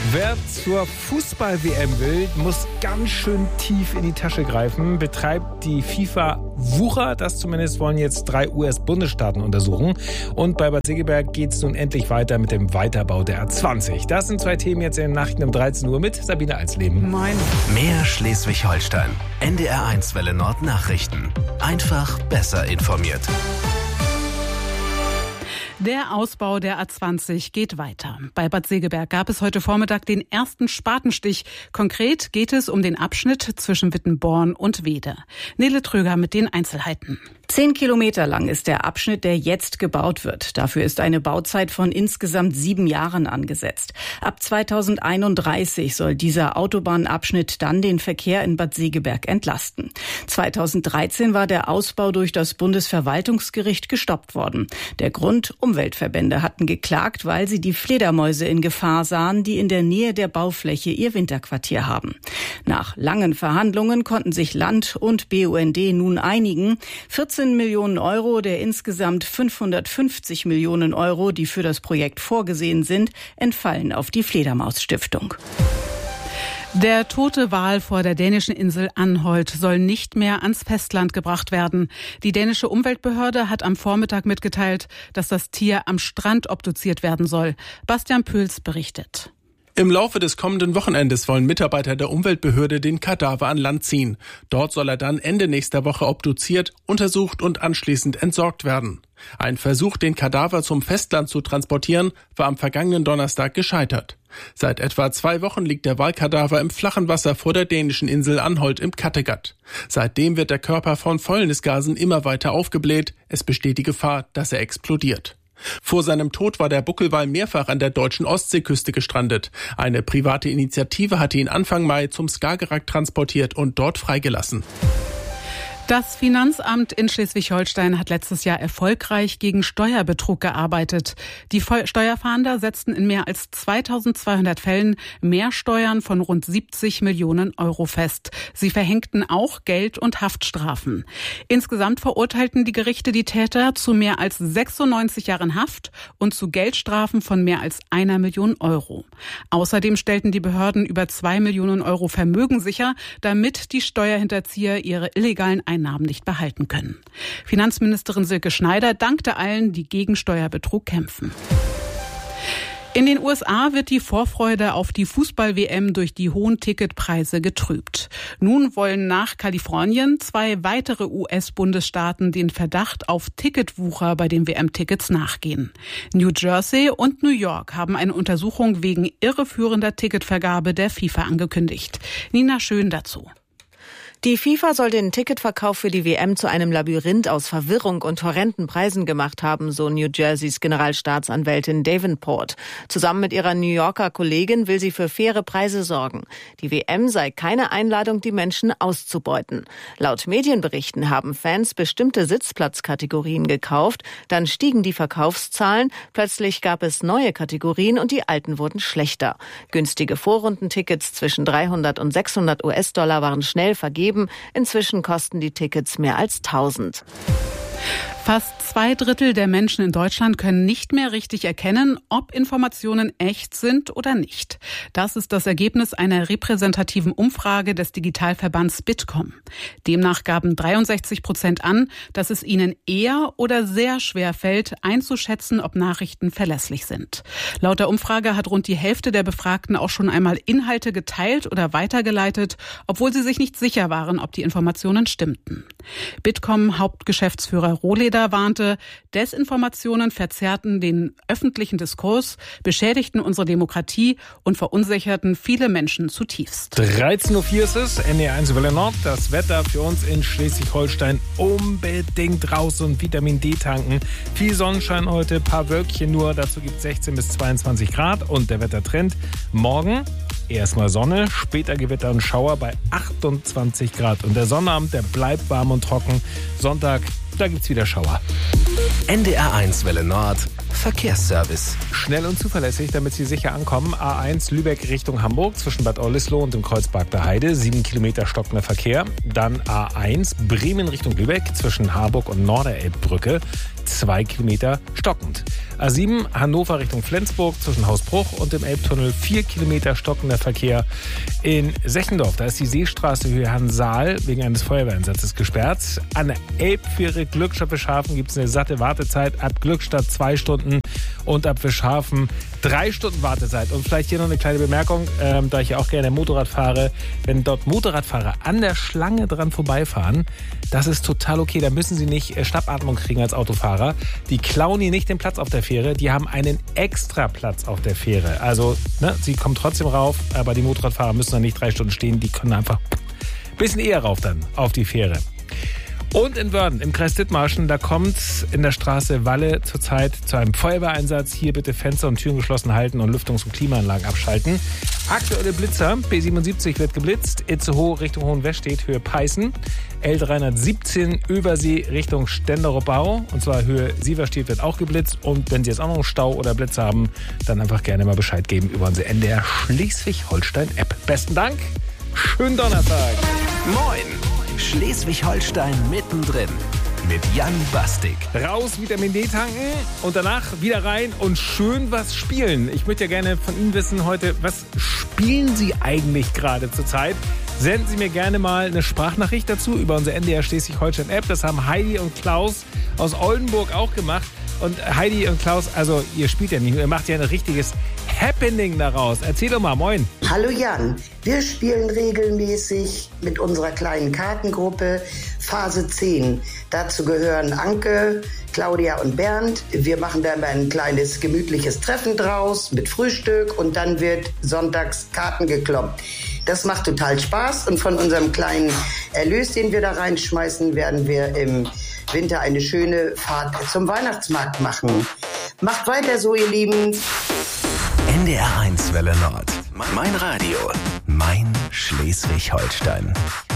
Wer zur Fußball-WM will, muss ganz schön tief in die Tasche greifen, betreibt die FIFA Wucher. Das zumindest wollen jetzt 3 US-Bundesstaaten untersuchen. Und bei Bad Segeberg geht es nun endlich weiter mit dem Weiterbau der A20. Das sind 2 Themen jetzt in den Nachrichten um 13 Uhr mit Sabine Alsleben. Moin. Mehr Schleswig-Holstein. NDR1 Welle Nord Nachrichten. Einfach besser informiert. Der Ausbau der A20 geht weiter. Bei Bad Segeberg gab es heute Vormittag den ersten Spatenstich. Konkret geht es um den Abschnitt zwischen Wittenborn und Weede. Nele Tröger mit den Einzelheiten. 10 Kilometer lang ist der Abschnitt, der jetzt gebaut wird. Dafür ist eine Bauzeit von insgesamt 7 Jahren angesetzt. Ab 2031 soll dieser Autobahnabschnitt dann den Verkehr in Bad Segeberg entlasten. 2013 war der Ausbau durch das Bundesverwaltungsgericht gestoppt worden. Der Grund: Umweltverbände hatten geklagt, weil sie die Fledermäuse in Gefahr sahen, die in der Nähe der Baufläche ihr Winterquartier haben. Nach langen Verhandlungen konnten sich Land und BUND nun einigen. 14 Millionen Euro der insgesamt 550 Millionen Euro, die für das Projekt vorgesehen sind, entfallen auf die Fledermaus-Stiftung. Der tote Wal vor der dänischen Insel Anholt soll nicht mehr ans Festland gebracht werden. Die dänische Umweltbehörde hat am Vormittag mitgeteilt, dass das Tier am Strand obduziert werden soll. Bastian Püls berichtet. Im Laufe des kommenden Wochenendes wollen Mitarbeiter der Umweltbehörde den Kadaver an Land ziehen. Dort soll er dann Ende nächster Woche obduziert, untersucht und anschließend entsorgt werden. Ein Versuch, den Kadaver zum Festland zu transportieren, war am vergangenen Donnerstag gescheitert. Seit etwa 2 Wochen liegt der Walkadaver im flachen Wasser vor der dänischen Insel Anholt im Kattegat. Seitdem wird der Körper von Fäulnisgasen immer weiter aufgebläht. Es besteht die Gefahr, dass er explodiert. Vor seinem Tod war der Buckelwal mehrfach an der deutschen Ostseeküste gestrandet. Eine private Initiative hatte ihn Anfang Mai zum Skagerrak transportiert und dort freigelassen. Das Finanzamt in Schleswig-Holstein hat letztes Jahr erfolgreich gegen Steuerbetrug gearbeitet. Die Steuerfahnder setzten in mehr als 2200 Fällen Mehrsteuern von rund 70 Millionen Euro fest. Sie verhängten auch Geld- und Haftstrafen. Insgesamt verurteilten die Gerichte die Täter zu mehr als 96 Jahren Haft und zu Geldstrafen von mehr als 1 Million Euro. Außerdem stellten die Behörden über 2 Millionen Euro Vermögen sicher, damit die Steuerhinterzieher ihre illegalen Einnahmen nicht behalten können. Finanzministerin Silke Schneider dankte allen, die gegen Steuerbetrug kämpfen. In den USA wird die Vorfreude auf die Fußball-WM durch die hohen Ticketpreise getrübt. Nun wollen nach Kalifornien 2 weitere US-Bundesstaaten den Verdacht auf Ticketwucher bei den WM-Tickets nachgehen. New Jersey und New York haben eine Untersuchung wegen irreführender Ticketvergabe der FIFA angekündigt. Nina Schön dazu. Die FIFA soll den Ticketverkauf für die WM zu einem Labyrinth aus Verwirrung und horrenden Preisen gemacht haben, so New Jerseys Generalstaatsanwältin Davenport. Zusammen mit ihrer New Yorker Kollegin will sie für faire Preise sorgen. Die WM sei keine Einladung, die Menschen auszubeuten. Laut Medienberichten haben Fans bestimmte Sitzplatzkategorien gekauft, dann stiegen die Verkaufszahlen, plötzlich gab es neue Kategorien und die alten wurden schlechter. Günstige Vorrundentickets zwischen 300 und 600 US-Dollar waren schnell vergeben. Inzwischen kosten die Tickets mehr als 1000. Fast 2/3 der Menschen in Deutschland können nicht mehr richtig erkennen, ob Informationen echt sind oder nicht. Das ist das Ergebnis einer repräsentativen Umfrage des Digitalverbands Bitkom. Demnach gaben 63% an, dass es ihnen eher oder sehr schwer fällt, einzuschätzen, ob Nachrichten verlässlich sind. Laut der Umfrage hat rund die Hälfte der Befragten auch schon einmal Inhalte geteilt oder weitergeleitet, obwohl sie sich nicht sicher waren, ob die Informationen stimmten. Bitkom-Hauptgeschäftsführer Rohleder warnte, Desinformationen verzerrten den öffentlichen Diskurs, beschädigten unsere Demokratie und verunsicherten viele Menschen zutiefst. 13.04 Uhr ist es, NDR1 Welle Nord. Das Wetter für uns in Schleswig-Holstein: unbedingt raus und Vitamin D tanken. Viel Sonnenschein heute, paar Wölkchen nur. Dazu gibt es 16 bis 22 Grad und der Wettertrend: morgen erstmal Sonne, später Gewitter und Schauer bei 28 Grad. Und der Sonnabend, der bleibt warm und trocken. Sonntag, da gibt's wieder Schauer. NDR1 Welle Nord Verkehrsservice. Schnell und zuverlässig, damit Sie sicher ankommen. A1 Lübeck Richtung Hamburg zwischen Bad Oldesloe und dem Kreuzberg der Heide. 7 Kilometer stockender Verkehr. Dann A1 Bremen Richtung Lübeck zwischen Harburg und Norderelbbrücke. 2 Kilometer stockend. A7 Hannover Richtung Flensburg zwischen Hausbruch und dem Elbtunnel 4 Kilometer stockender Verkehr. In Sechendorf, da ist die Seestraße Höhe Hansaal wegen eines Feuerwehreinsatzes gesperrt. An der Elbfähre Glückstadt Fischhafen gibt es eine satte Wartezeit. Ab Glückstadt 2 Stunden und ab Fischhafen 3 Stunden Wartezeit. Und vielleicht hier noch eine kleine Bemerkung, da ich ja auch gerne Motorrad fahre. Wenn dort Motorradfahrer an der Schlange dran vorbeifahren, das ist total okay. Da müssen sie nicht Schnappatmung kriegen als Autofahrer. Die klauen hier nicht den Platz auf der Fähre. Die haben einen extra Platz auf der Fähre. Also, sie kommen trotzdem rauf, aber die Motorradfahrer müssen dann nicht 3 Stunden stehen. Die können einfach ein bisschen eher rauf dann auf die Fähre. Und in Wörden, im Kreis Dithmarschen, da kommt in der Straße Walle zurzeit zu einem Feuerwehreinsatz. Hier bitte Fenster und Türen geschlossen halten und Lüftungs- und Klimaanlagen abschalten. Aktuelle Blitzer, B77 wird geblitzt, Itzehoe Richtung Hohenwestedt, Höhe Peißen. L317 Übersee Richtung Stenderup-Bau, und zwar Höhe Sieverstedt wird auch geblitzt. Und wenn Sie jetzt auch noch einen Stau oder Blitz haben, dann einfach gerne mal Bescheid geben über unsere NDR Schleswig-Holstein-App. Besten Dank, schönen Donnerstag. Moin! Schleswig-Holstein mittendrin mit Jan Bastik. Raus, Vitamin D tanken und danach wieder rein und schön was spielen. Ich möchte ja gerne von Ihnen wissen heute, was spielen Sie eigentlich gerade zurzeit? Senden Sie mir gerne mal eine Sprachnachricht dazu über unsere NDR Schleswig-Holstein-App. Das haben Heidi und Klaus aus Oldenburg auch gemacht. Und Heidi und Klaus, also ihr spielt ja nicht nur, ihr macht ja ein richtiges Happening daraus. Erzähl doch mal, moin. Hallo Jan, wir spielen regelmäßig mit unserer kleinen Kartengruppe Phase 10. Dazu gehören Anke, Claudia und Bernd. Wir machen da mal ein kleines gemütliches Treffen draus mit Frühstück und dann wird sonntags Karten gekloppt. Das macht total Spaß und von unserem kleinen Erlös, den wir da reinschmeißen, werden wir im Winter eine schöne Fahrt zum Weihnachtsmarkt machen. Macht weiter so, ihr Lieben. NDR 1 Welle Nord. Mein Radio. Mein Schleswig-Holstein.